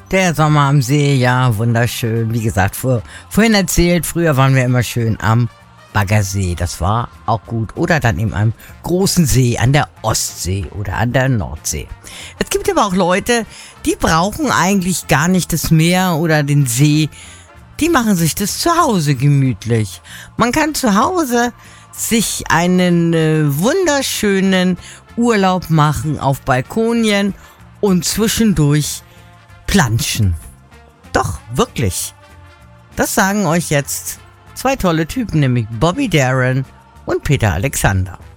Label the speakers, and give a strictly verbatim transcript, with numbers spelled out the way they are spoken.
Speaker 1: Der Sommer am See, ja, wunderschön. Wie gesagt, vor, vorhin erzählt, früher waren wir immer schön am Baggersee. Das war auch gut. Oder dann eben am großen See, an der Ostsee oder an der Nordsee. Es gibt aber auch Leute, die brauchen eigentlich gar nicht das Meer oder den See. Die machen sich das zu Hause gemütlich. Man kann zu Hause sich einen äh, wunderschönen Urlaub machen auf Balkonien und zwischendurch planschen. Doch, wirklich. Das sagen euch jetzt zwei tolle Typen, nämlich Bobby Darin und Peter Alexander.